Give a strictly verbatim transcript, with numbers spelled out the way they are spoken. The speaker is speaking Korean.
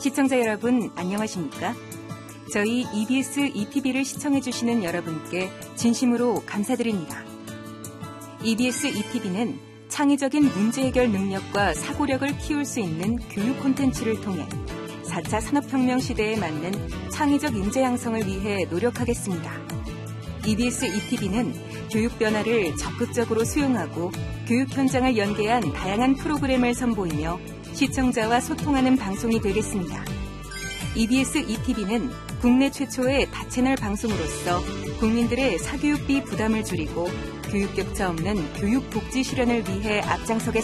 시청자 여러분, 안녕하십니까? 저희 이비에스 이티비를 시청해주시는 여러분께 진심으로 감사드립니다. 이비에스 이티비는 창의적인 문제 해결 능력과 사고력을 키울 수 있는 교육 콘텐츠를 통해 사 차 산업혁명 시대에 맞는 창의적 인재 양성을 위해 노력하겠습니다. 이비에스 이티비는 교육 변화를 적극적으로 수용하고 교육 현장을 연계한 다양한 프로그램을 선보이며 시청자와 소통하는 방송이 되겠습니다. 이비에스 이티비는 국내 최초의 다채널 방송으로서 국민들의 사교육비 부담을 줄이고 교육 격차 없는 교육 복지 실현을 위해 앞장서겠습니다.